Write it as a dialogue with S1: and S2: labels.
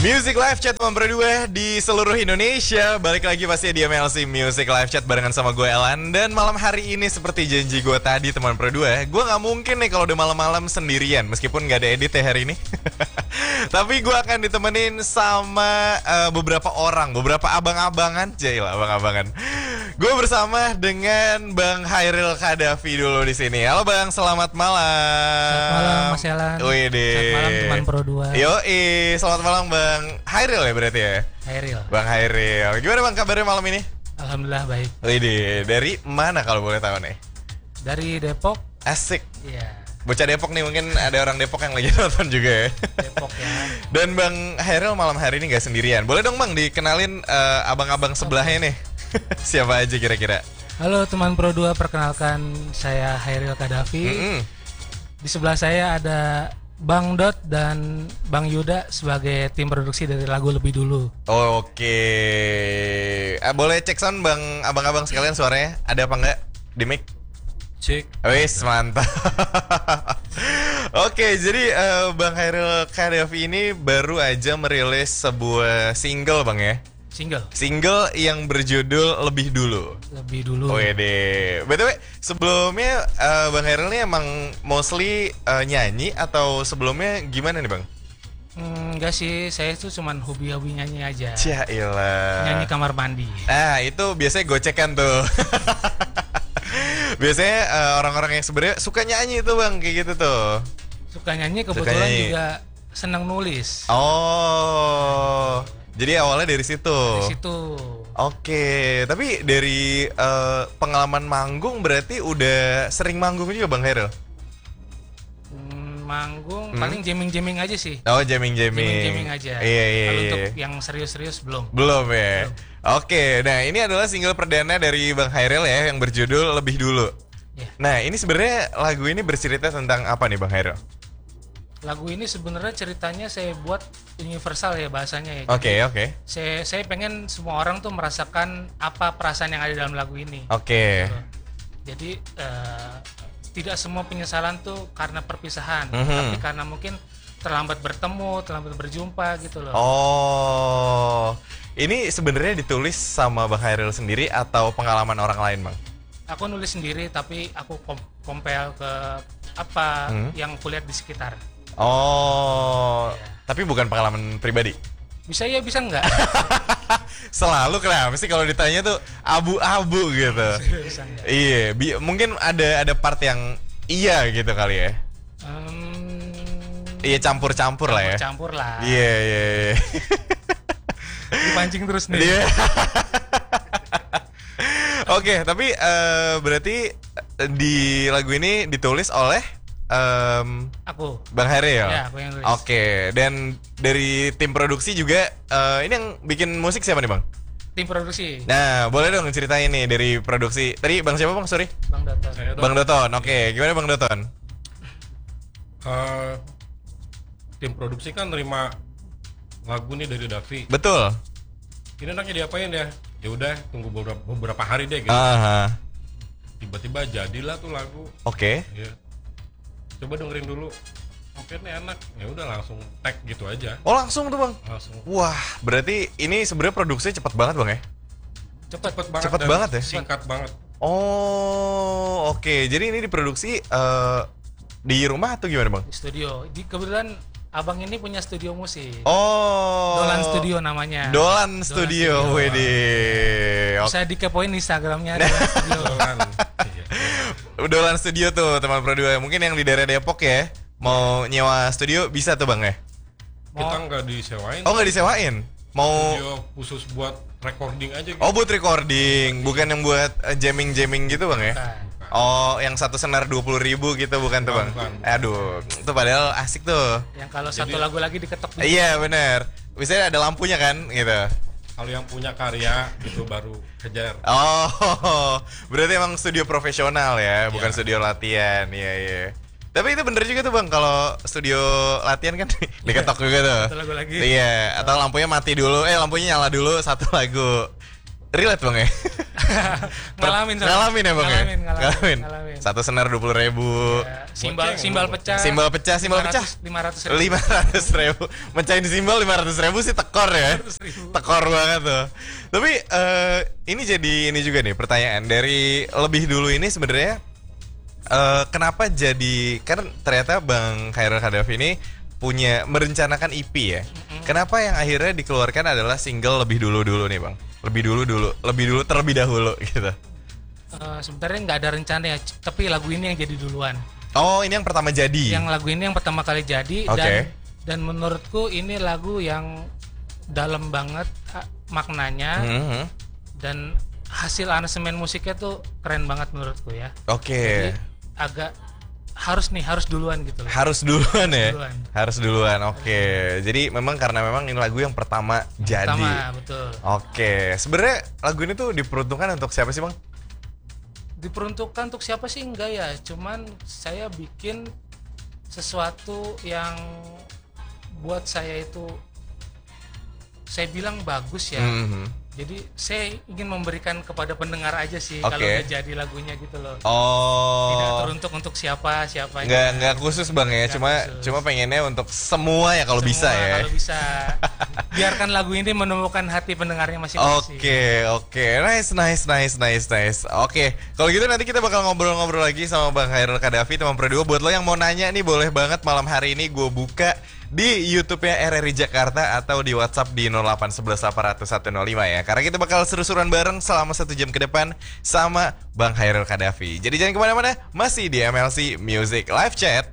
S1: Music Live Chat teman berdua di seluruh Indonesia. Balik lagi pasti di MLC Music Live Chat barengan sama gue Elan. Dan malam hari ini seperti janji gue tadi teman berdua, gue gak mungkin nih kalau udah malam-malam sendirian. Meskipun gak ada edit ya hari ini. Tapi gue akan ditemenin sama beberapa orang, beberapa abang-abangan. Jailah abang-abangan. Gue bersama dengan Bang Hairil Kadafi dulu di sini. Halo Bang, selamat malam.
S2: Selamat malam Mas Elan. Selamat malam teman Pro 2.
S1: Yoi, selamat malam Bang Hairil ya berarti ya?
S2: Hairil.
S1: Bang Hairil. Gimana Bang kabarnya malam ini?
S2: Alhamdulillah baik.
S1: Widih, dari mana kalau boleh tahu nih?
S2: Dari Depok.
S1: Asik.
S2: Iya.
S1: Bocah Depok nih, mungkin ada orang Depok yang lagi nonton juga ya.
S2: Depok ya.
S1: Dan Bang Hairil malam hari ini gak sendirian. Boleh dong Bang dikenalin abang-abang sebelahnya nih. Siapa aja kira-kira?
S2: Halo teman Pro 2, perkenalkan saya Hairil Kadafi. Di sebelah saya ada Bang Dot dan Bang Yuda sebagai tim produksi dari lagu Lebih Dulu.
S1: Oke. Boleh cek sound Bang, abang-abang sekalian suaranya ada apa enggak di mic?
S3: Cek.
S1: Wis mantap. Oke, jadi Bang Hairil Kadafi ini baru aja merilis sebuah single Bang ya. Single yang berjudul Lebih Dulu.
S2: Lebih Dulu.
S1: Wede. BTW, sebelumnya Bang Hairil ini emang mostly nyanyi atau sebelumnya gimana nih Bang?
S2: Enggak sih, saya tuh cuman hobi-hobi nyanyi aja.
S1: Ciailah.
S2: Nyanyi kamar mandi.
S1: Itu biasanya gocekan tuh. Biasanya orang-orang yang sebenarnya suka nyanyi tuh Bang, kayak gitu tuh.
S2: Suka nyanyi, kebetulan juga senang nulis.
S1: Oh. Jadi awalnya dari situ.
S2: Dari situ.
S1: Oke, tapi dari pengalaman manggung berarti udah sering manggung juga Bang Hairil?
S2: Manggung paling jamming-jamming aja sih.
S1: Oh, jamming-jamming.
S2: Jamming-jamming aja.
S1: Iya.
S2: Kalau untuk yang serius-serius belum.
S1: Belum ya. Oke, nah ini adalah single perdana dari Bang Hairil ya yang berjudul Lebih Dulu.
S2: Yeah.
S1: Nah, ini sebenarnya lagu ini bercerita tentang apa nih Bang Hairil?
S2: Lagu ini sebenarnya ceritanya saya buat universal ya bahasanya ya.
S1: Oke.
S2: Saya pengen semua orang tuh merasakan apa perasaan yang ada dalam lagu ini.
S1: Oke.
S2: Gitu. Jadi tidak semua penyesalan tuh karena perpisahan, tapi karena mungkin terlambat bertemu, terlambat berjumpa gitu loh.
S1: Oh, ini sebenarnya ditulis sama Bang Hairil sendiri atau pengalaman orang lain Bang?
S2: Aku nulis sendiri tapi aku compare ke apa yang kulihat di sekitar.
S1: Oh, tapi bukan pengalaman pribadi?
S2: Bisa ya, bisa enggak?
S1: Selalu kenapa sih kalau ditanya tuh abu-abu gitu?
S2: Bisa enggak?
S1: Iya, mungkin ada part yang iya gitu kali ya? Iya campur-campur lah ya?
S2: Campur lah.
S1: Iya.
S2: Dipancing terus nih.
S1: Iya. Oke, tapi berarti di lagu ini ditulis oleh
S2: aku,
S1: Bang Hairil.
S2: Ya, aku yang nulis.
S1: Oke, dan dari tim produksi juga ini yang bikin musik siapa nih Bang?
S2: Tim produksi.
S1: Nah, boleh dong ceritain nih dari produksi. Tadi Bang siapa Bang? Sorry.
S2: Bang Doton.
S1: Bang Doton. Oke, gimana Bang Doton?
S3: Tim produksi kan nerima lagu nih dari Davi.
S1: Betul.
S3: Ini enaknya diapain ya? Ya udah, tunggu beberapa hari deh gitu. Tiba-tiba jadilah tuh lagu.
S1: Oke.
S3: Ya. Coba dengerin dulu. Oke nih enak. Ya udah langsung tag gitu aja.
S1: Oh, langsung tuh Bang.
S3: Langsung.
S1: Wah, berarti ini sebenarnya produksinya cepat banget Bang ya?
S3: Cepet banget.
S1: Cepet
S3: dan
S1: banget ya?
S3: Singkat banget.
S1: Oh, oke. Jadi ini diproduksi di rumah atau gimana Bang?
S2: Di studio. Kebetulan abang ini punya studio musik.
S1: Oh.
S2: Dolan Studio namanya.
S1: Dolan Studio. Widih.
S2: Bisa dikepoin Instagramnya Dolan Studio.
S1: Dolan Studio tuh teman Pro 2. Mungkin yang di daerah Depok ya. Mau nyewa studio bisa tuh Bang ya?
S3: Kita nggak disewain.
S1: Oh, nggak disewain? Mau
S3: Studio khusus buat recording aja gitu.
S1: Oh, buat recording, bukan yang buat jamming-jamming gitu Bang ya?
S2: Bukan.
S1: Oh, yang satu senar 20.000 gitu bukan tuh Bang?
S3: Bukan.
S1: Aduh, itu padahal asik tuh.
S2: Yang kalau satu lagu lagi diketok.
S1: Iya bener. Biasanya ada lampunya kan gitu.
S3: Kalau yang punya karya itu baru kejar.
S1: Oh, berarti emang studio profesional ya, bukan
S3: Iya.
S1: studio latihan. Iya. Tapi itu bener juga tuh Bang, kalau studio latihan kan diketok juga tuh.
S2: Satu lagu lagi.
S1: Iya, atau lampunya mati dulu, lampunya nyala dulu satu lagu. relate bang ya?
S2: Ngalamin soalnya.
S1: Ngalamin ya bang ya?
S2: Ngalamin.
S1: Satu senar 20.000.
S2: Ya, simbal pecah.
S1: Simbal pecah.
S2: 500.000.
S1: 500.000. Mecahin simbal 500.000 sih tekor ya.
S2: 500.000.
S1: Tekor banget tuh. Tapi ini jadi ini juga nih pertanyaan dari lebih dulu ini sebenarnya kenapa jadi, kan ternyata Bang Khairul Kadafi ini merencanakan EP ya. Kenapa yang akhirnya dikeluarkan adalah single lebih dulu nih bang? Lebih dulu terlebih dahulu gitu.
S2: Sebenarnya nggak ada rencana ya, tapi lagu ini yang jadi duluan.
S1: Oh, ini yang pertama jadi.
S2: Yang lagu ini yang pertama kali jadi.
S1: Okay.
S2: Dan menurutku ini lagu yang dalam banget maknanya. Dan hasil aransemen musiknya tuh keren banget menurutku ya.
S1: Oke.
S2: Jadi agak harus duluan gitu.
S1: Harus duluan ya. Harus duluan. Oke. Jadi karena memang ini lagu yang pertama jadi.
S2: Pertama, betul.
S1: Oke. Sebenarnya lagu ini tuh diperuntukkan untuk siapa sih bang?
S2: Diperuntukkan untuk siapa sih enggak ya. Cuman saya bikin sesuatu yang buat saya itu saya bilang bagus ya. Jadi saya ingin memberikan kepada pendengar aja sih kalau udah jadi lagunya gitu loh.
S1: Oh.
S2: Tidak teruntuk untuk siapa.
S1: Nggak khusus bang ya, cuma pengennya untuk semua ya kalau bisa ya.
S2: Kalau bisa. Biarkan lagu ini menemukan hati pendengarnya masing-masing.
S1: Oke. Nice. Oke, kalau gitu nanti kita bakal ngobrol-ngobrol lagi sama Bang Khairul Kadafi, teman Pro 2. Buat lo yang mau nanya nih boleh banget malam hari ini gue buka di YouTube-nya RRI Jakarta atau di WhatsApp di 0811800105 ya. Karena kita bakal seru-seruan bareng selama 1 jam ke depan sama Bang Khairul Kadafi. Jadi jangan kemana-mana, masih di MLC Music Live Chat.